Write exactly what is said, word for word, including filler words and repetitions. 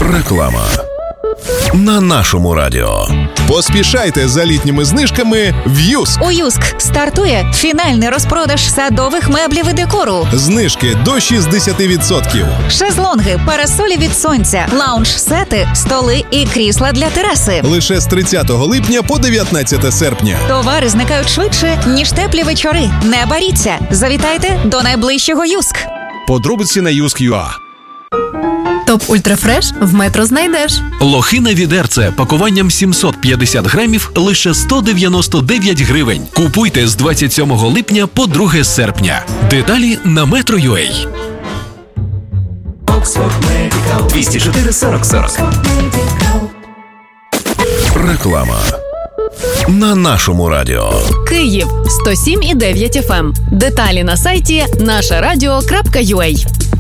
Реклама на нашому радіо. Поспішайте за літніми знижками в Юск. У Юск стартує фінальний розпродаж садових меблів і декору. Знижки до шістдесят відсотків. Шезлонги, парасолі від сонця, лаунж-сети, столи і крісла для тераси. Лише з тридцятого липня по дев'ятнадцяте серпня. Товари зникають швидше, ніж теплі вечори. Не боріться. Завітайте до найближчого Юск. Подробиці на юск точка ю а. Топ Ультрафреш в Метро знайдеш. Лохина відерце пакуванням сімсот п'ятдесят грамів лише сто дев'яносто дев'ять гривень. Купуйте з двадцять сьомого липня по друге серпня. Деталі на метро точка ю а. Оксфорд Медикал двісті чотири сорок сорок. Реклама на нашому радіо. Київ сто сім і дев'ять еф ем. Деталі на сайті наша радіо крапка ю а.